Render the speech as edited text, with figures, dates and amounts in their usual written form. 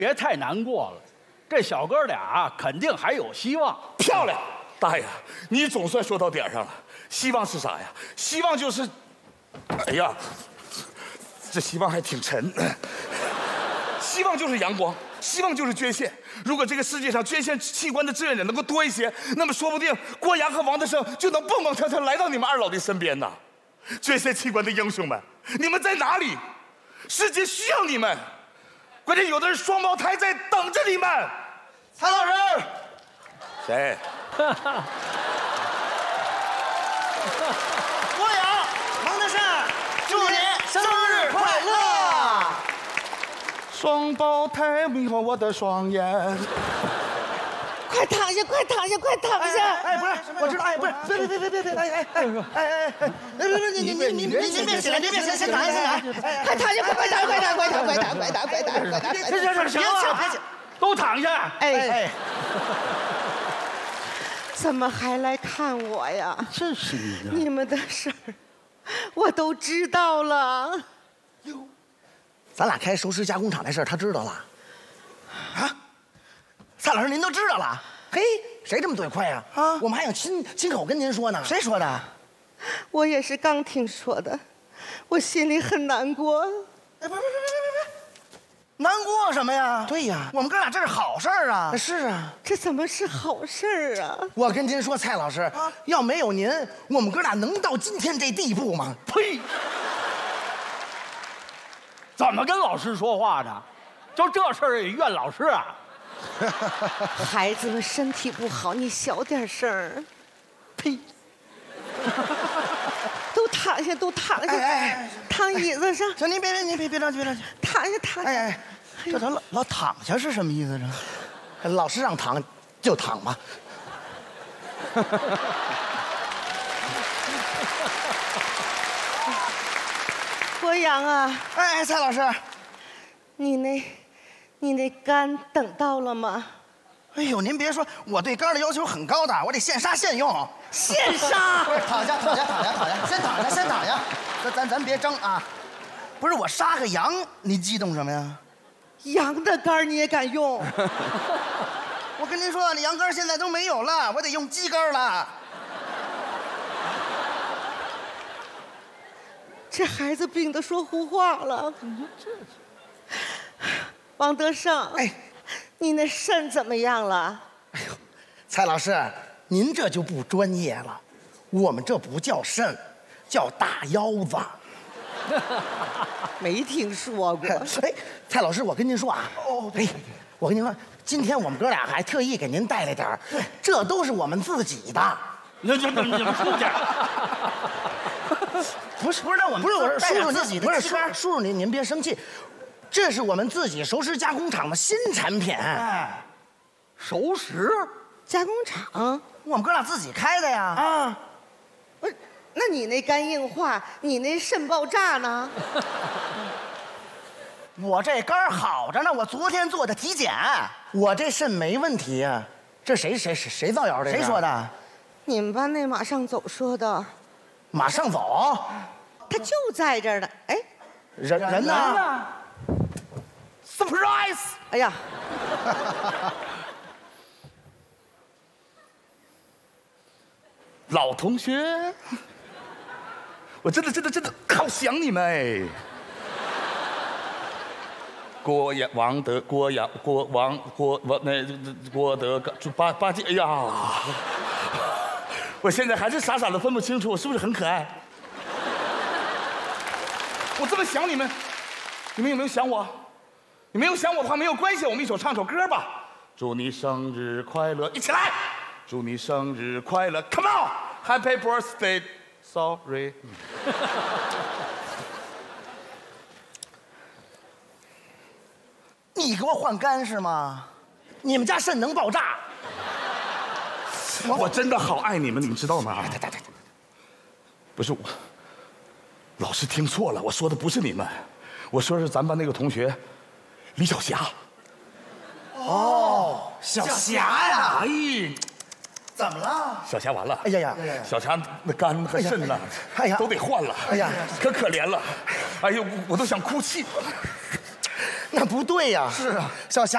别太难过了，这小哥俩肯定还有希望。 漂亮，大爷，你总算说到点上了。希望是啥呀？希望就是，哎呀，这希望还挺沉。希望就是阳光，希望就是捐献。如果这个世界上捐献器官的志愿者能够多一些，那么说不定郭阳和王德胜就能蹦蹦跳跳来到你们二老的身边呢。捐献器官的英雄们，你们在哪里？世界需要你们。关键有的人双胞胎在等着你们。 蔡老师， 谁？ 郭阳、王德胜，祝你生日快乐！ 双胞胎迷惑我的双眼。 快躺下，快躺下，快躺下！ 哎，不是，我知道，哎，不是，别，哎，您别起来，您别起来，先躺下，先躺下， 快躺下，快躺， 别起， 都躺下！ 哎， 怎么还来看我呀？ 这是你的。 你们的事儿我都知道了。 咱俩开熟食加工厂那事儿，他知道了。啊，蔡老师，您都知道了？嘿，谁这么对快呀？啊，我们还想亲口跟您说呢。谁说的？ 我也是刚听说的，我心里很难过。 哎，不，难过什么呀？对呀，我们哥俩这是好事儿啊。是啊， 这怎么是好事儿啊？ 我跟您说，蔡老师，要没有您，我们哥俩能到今天这地步吗？ 呸！怎么跟老师说话呢？就这事儿也怨老师啊？ 孩子们身体不好，你小点声儿。 呸！ 都躺下，都躺下，躺椅子上。 行，您别着急， 躺下。 哎，这他老躺下是什么意思？这老师让躺就躺吧。 郭阳啊， 哎，蔡老师， 你那肝等到了吗？ 哎呦，您别说，我对肝的要求很高的，我得现杀现用。 现杀！ 不是，躺下，先躺下。咱别争啊！不是我杀个羊，你激动什么呀？ 羊的肝你也敢用？ 我跟您说，那羊肝现在都没有了，我得用鸡肝了。 这孩子病得说胡话了。王德胜， 哎， 你那肾怎么样了？ 哎呦，蔡老师，您这就不专业了，我们这不叫肾，叫大腰子。 没听说过。 哎，蔡老师，我跟您说啊，哎，我跟您说，今天我们哥俩还特意给您带来点儿，这都是我们自己的。 你们出去！ 不是，那我们不是，我是叔叔自己的，不是叔叔您别生气，这是我们自己熟食加工厂的新产品。哎， 熟食加工厂， 我们哥俩自己开的呀。啊， 不是，那你那肝硬化，你那肾爆炸呢？ 我这肝好着呢，我昨天做的体检，我这肾没问题呀。这谁造谣的？谁说的？ 你们班那马上走说的。 马上走？ 他就在这儿呢。哎， 人呢 ？Surprise！ 哎呀， 老同学，我真的好想你们哎。郭德八戒，哎呀，我现在还是傻的分不清楚，我是不是很可爱？我这么想你们，你们有没有想我？你没有想我的话没有关系，我们一起唱首歌吧。祝你生日快乐，一起来！祝你生日快乐 ，Come on，Happy birthday，Sorry。 你给我换肝是吗？你们家肾能爆炸？ 我真的好爱你们，你们知道吗？不是我，老师听错了，我说的不是你们，我说的是咱班那个同学李小霞。 哦，小霞呀！ 哎， 怎么了？ 小霞完了！ 哎呀， 小霞那肝和肾呢， 哎呀， 都得换了。 哎呀， 可怜了！哎呦，我都想哭泣。 那不对呀！ 是啊， 小霞